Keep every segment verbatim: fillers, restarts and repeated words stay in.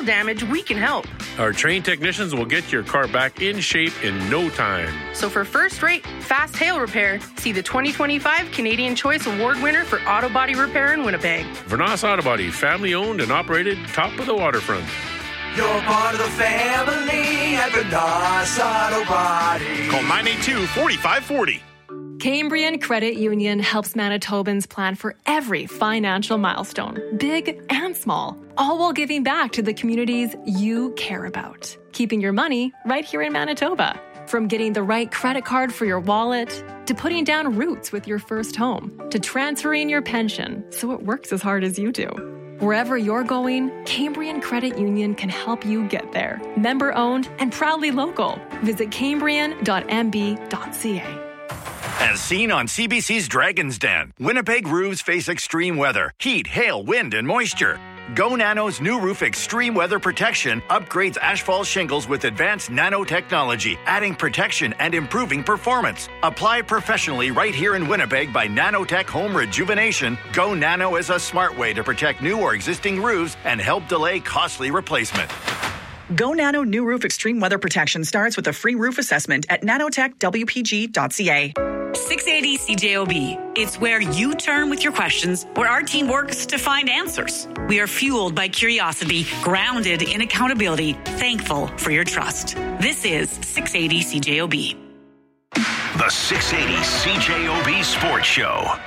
damage, we can help. Our trained technicians will get your car back in shape in no time. So for first-rate, fast hail repair, see the twenty twenty-five Canadian Choice Award winner for auto body repair in Winnipeg. Vernas Auto Body, family-owned and operated, top of the waterfront. You're part of the family at Vernas Auto Body. Call nine eight two, four five four zero. Cambrian Credit Union helps Manitobans plan for every financial milestone, big and small, all while giving back to the communities you care about. Keeping your money right here in Manitoba. From getting the right credit card for your wallet, to putting down roots with your first home, to transferring your pension so it works as hard as you do. Wherever you're going, Cambrian Credit Union can help you get there. Member-owned and proudly local. Visit cambrian dot m b dot c a. As seen on C B C's Dragon's Den, Winnipeg roofs face extreme weather, heat, hail, wind, and moisture. Go Nano's new roof extreme weather protection upgrades asphalt shingles with advanced nanotechnology, adding protection and improving performance. Apply professionally right here in Winnipeg by Nanotech Home Rejuvenation. Go Nano is a smart way to protect new or existing roofs and help delay costly replacement. Go Nano New Roof Extreme Weather Protection starts with a free roof assessment at nanotech w p g dot c a. six eighty C J O B. It's where you turn with your questions, where our team works to find answers. We are fueled by curiosity, grounded in accountability, thankful for your trust. This is six eighty C J O B. The six eighty C J O B Sports Show.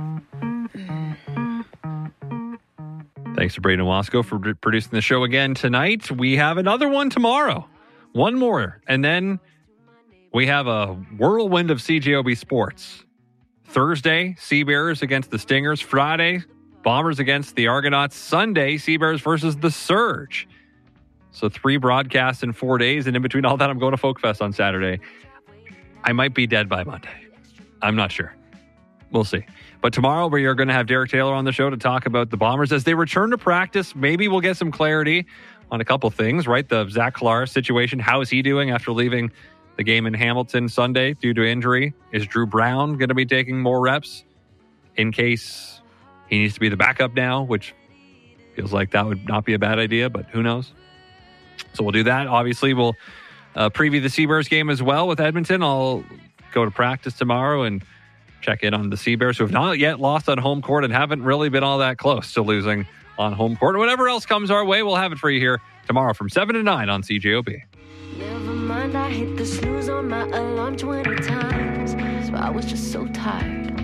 Thanks to Braden Wasco for producing the show again tonight. We have another one tomorrow. One more. And then we have a whirlwind of C J O B sports. Thursday, Sea Bears against the Stingers. Friday, Bombers against the Argonauts. Sunday, Sea Bears versus the Surge. So three broadcasts in four days. And in between all that, I'm going to Folk Fest on Saturday. I might be dead by Monday. I'm not sure. We'll see. But tomorrow we are going to have Derek Taylor on the show to talk about the Bombers as they return to practice. Maybe we'll get some clarity on a couple things, right? The Zach Klar situation. How is he doing after leaving the game in Hamilton Sunday due to injury? Is Drew Brown going to be taking more reps in case he needs to be the backup now, which feels like that would not be a bad idea, but who knows? So we'll do that. Obviously, we'll uh, preview the Sea Bears game as well with Edmonton. I'll go to practice tomorrow and check in on the Sea Bears, who have not yet lost on home court and haven't really been all that close to losing on home court. Whatever else comes our way, we'll have it for you here tomorrow from seven to nine on C J O B. Never mind, I hit the snooze on my alarm twenty times, so I was just so tired.